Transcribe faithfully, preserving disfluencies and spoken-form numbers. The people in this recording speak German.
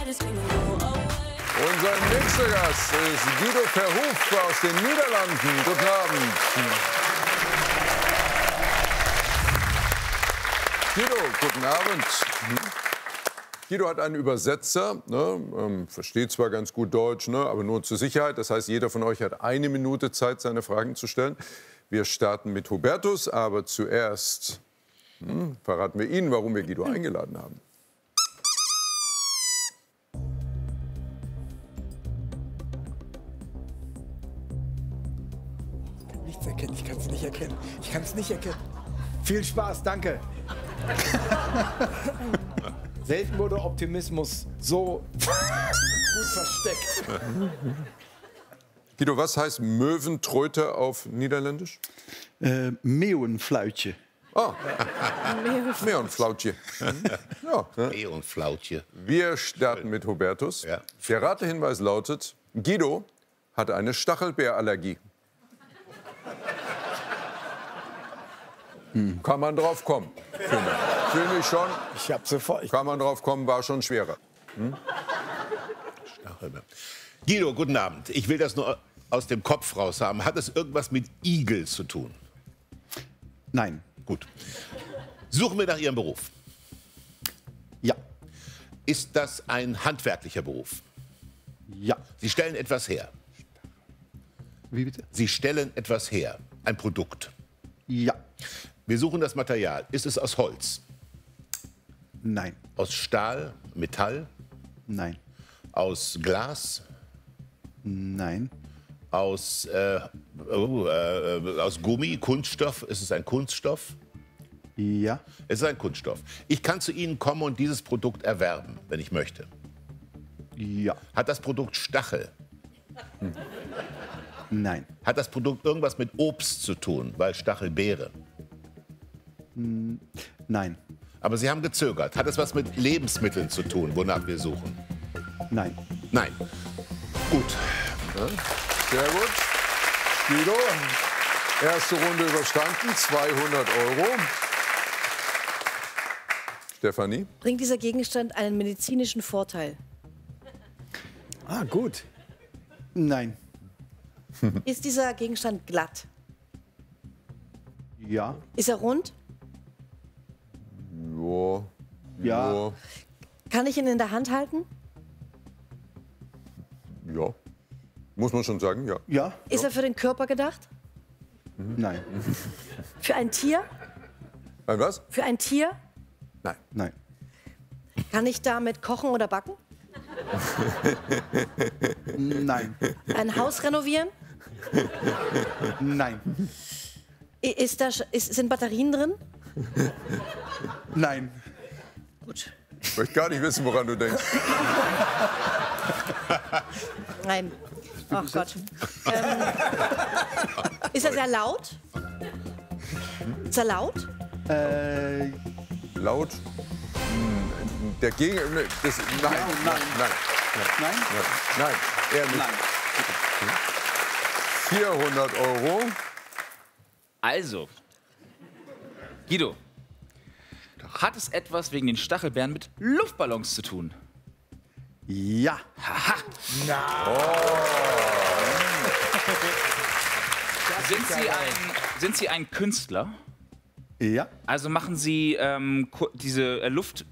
Unser nächster Gast ist Guido Verhoef aus den Niederlanden. Guten Abend. Guido, guten Abend. Guido hat einen Übersetzer, ne, ähm, versteht zwar ganz gut Deutsch, ne, aber nur zur Sicherheit. Das heißt, jeder von euch hat eine Minute Zeit, seine Fragen zu stellen. Wir starten mit Hubertus, aber zuerst hm, verraten wir Ihnen, warum wir Guido eingeladen haben. Nichts erkennen, ich kann es nicht erkennen. Ich kann es nicht erkennen. Viel Spaß, danke. Selten wurde Optimismus so gut versteckt. Guido, was heißt Möwentröte auf Niederländisch? Uh, meeuwenfluitje. Ah, Meeuwenflautje. Ja. Meeuwenflautje. Wir starten mit Hubertus. Ja. Der Ratehinweis lautet, Guido hat eine Stachelbeerallergie. Hm. Kann man drauf kommen, finde ich. Finde ich schon. Ich hab sofort. Ich Kann man drauf kommen, war schon schwerer. Hm? Stachelbeer. Guido, guten Abend. Ich will das nur aus dem Kopf raus haben. Hat es irgendwas mit Igel zu tun? Nein. Gut. Suchen wir nach Ihrem Beruf. Ja. Ist das ein handwerklicher Beruf? Ja. Sie stellen etwas her. Wie bitte? Sie stellen etwas her. Ein Produkt. Ja. Wir suchen das Material. Ist es aus Holz? Nein. Aus Stahl? Metall? Nein. Aus Glas? Nein. Aus, äh, oh, äh, aus Gummi? Kunststoff? Ist es ein Kunststoff? Ja. Es ist ein Kunststoff. Ich kann zu Ihnen kommen und dieses Produkt erwerben, wenn ich möchte. Ja. Hat das Produkt Stachel? Hm. Nein. Hat das Produkt irgendwas mit Obst zu tun, weil Stachelbeere? Hm. Nein. Aber Sie haben gezögert. Hat es was mit Lebensmitteln zu tun, wonach wir suchen? Nein. Nein. Gut. Ja, sehr gut. Guido, erste Runde überstanden, zweihundert Euro. Stefanie? Bringt dieser Gegenstand einen medizinischen Vorteil? Ah, gut. Nein. Ist dieser Gegenstand glatt? Ja. Ist er rund? Ja. Ja. Ja. Kann ich ihn in der Hand halten? Ja. Muss man schon sagen, ja. Ja. Ist er für den Körper gedacht? Nein. Für ein Tier? Ein was? Für ein Tier? Nein. Nein. Kann ich damit kochen oder backen? Nein. Ein Haus renovieren? Nein. I- Ist da, sch- ist, sind Batterien drin? Nein. Gut. Ich möchte gar nicht wissen, woran du denkst. Nein. Ach Gott. Ähm, ist er sehr laut? Ist er laut? Äh, Laut? Hm, Der Gegen... ne, Das, nein, nein, nein, nein, nein. nein, eher nicht. Nein. vierhundert Euro. Also, Guido, hat es etwas wegen den Stachelbeeren mit Luftballons zu tun? Ja. Sind Sie ein, sind Sie ein Künstler? Ja. Also machen Sie ähm, Ku- diese äh, Luft